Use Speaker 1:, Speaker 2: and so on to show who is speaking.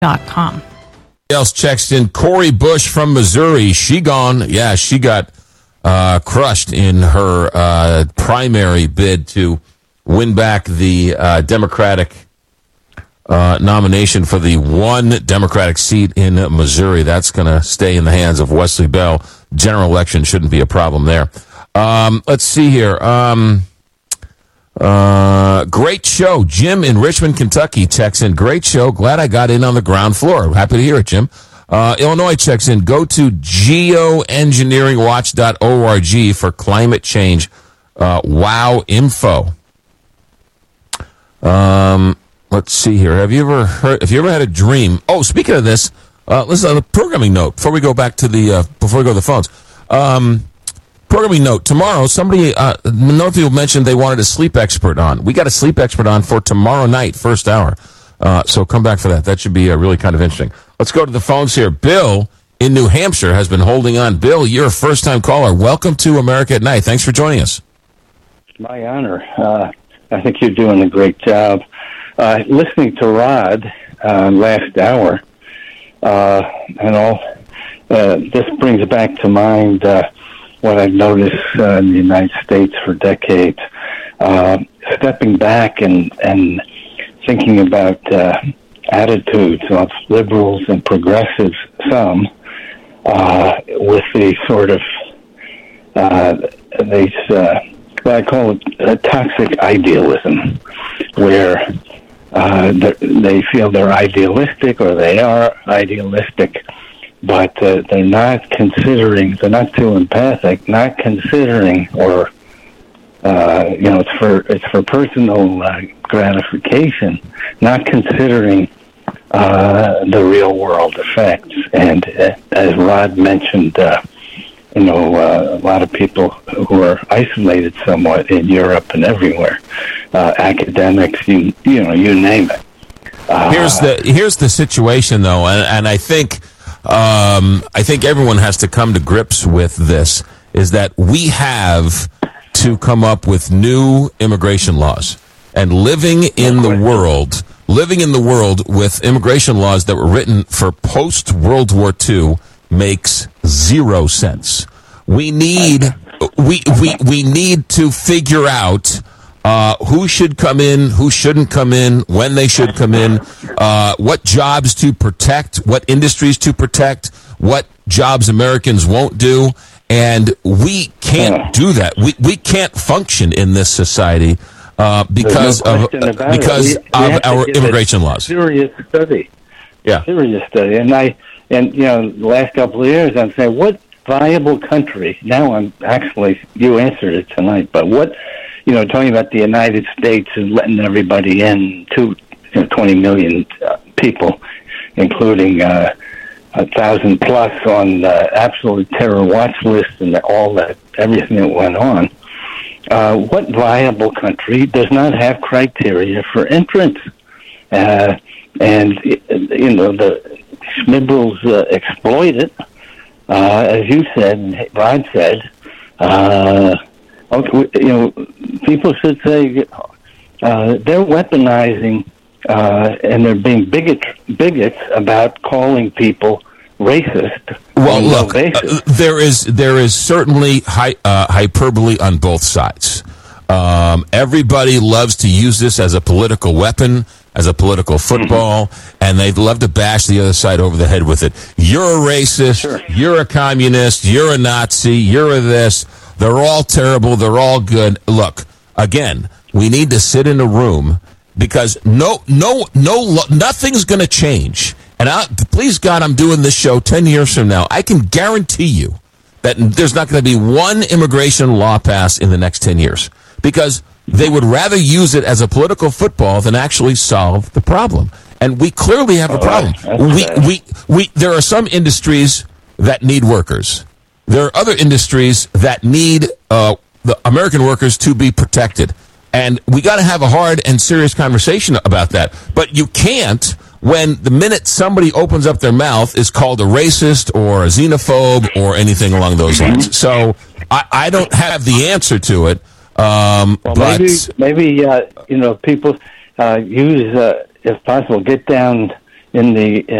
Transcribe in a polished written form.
Speaker 1: Else checks in. Cori Bush from Missouri. She gone. Yeah, she got crushed in her primary bid to win back the Democratic nomination for the one Democratic seat in Missouri. That's going to stay in the hands of Wesley Bell. General election shouldn't be a problem there. Let's see here. Great show. Jim in Richmond, Kentucky checks in. Great show. Glad I got in on the ground floor. Happy to hear it, Jim. Illinois checks in. Go to geoengineeringwatch.org for climate change wow info. Let's see here. Have you ever had a dream? Oh, speaking of this, listen, a programming note before we go back to before we go to the phones. Programming note, tomorrow, somebody, no people mentioned they wanted a sleep expert on. We got a sleep expert on for tomorrow night, first hour. So come back for that. That should be really kind of interesting. Let's go to the phones here. Bill in New Hampshire has been holding on. Bill, you're a first-time caller. Welcome to America at Night. Thanks for joining us.
Speaker 2: My honor. I think you're doing a great job. Listening to Rod last hour, this brings back to mind what I've noticed in the United States for decades. Stepping back and thinking about attitudes of liberals and progressives, some, with the sort of what I call it toxic idealism, where they feel they're idealistic or they are idealistic, but they're not considering, they're not too empathic, not considering, or it's for personal gratification, not considering the real world effects. And as Rod mentioned, a lot of people who are isolated somewhat in Europe and everywhere, academics, you name it.
Speaker 1: Here's the situation, though, and I think everyone has to come to grips with this, is that we have to come up with new immigration laws. And living in the world with immigration laws that were written for post-World War II makes zero sense. We need to figure out who should come in, who shouldn't come in, when they should come in, what jobs to protect, what industries to protect, what jobs Americans won't do, and we can't do that. We can't function in this society because of our immigration laws.
Speaker 2: Serious study.
Speaker 1: Yeah.
Speaker 2: Serious study. And the last couple of years, I'm saying, what viable country, now you answered it tonight, but what, talking about the United States and letting everybody in, 20 million people, including 1,000 plus on the absolute terror watch list and all that, everything that went on. What viable country does not have criteria for entrance? The liberals exploit it, as you said, and Rod said. People should say they're weaponizing and they're being bigots about calling people racist.
Speaker 1: Well, look, there is certainly hyperbole on both sides. Everybody loves to use this as a political weapon, as a political football, and they'd love to bash the other side over the head with it. You're a racist, sure. You're a communist, you're a Nazi, you're a this. They're all terrible, they're all good. Look, again, we need to sit in a room because nothing's going to change. And please God, I'm doing this show 10 years from now. I can guarantee you that there's not going to be one immigration law passed in the next 10 years because they would rather use it as a political football than actually solve the problem. And we clearly have a problem. There are some industries that need workers. There are other industries that need the American workers to be protected. And we got to have a hard and serious conversation about that. But you can't when the minute somebody opens up their mouth is called a racist or a xenophobe or anything along those lines. So I don't have the answer to it.
Speaker 2: Maybe people use, if possible, get down in the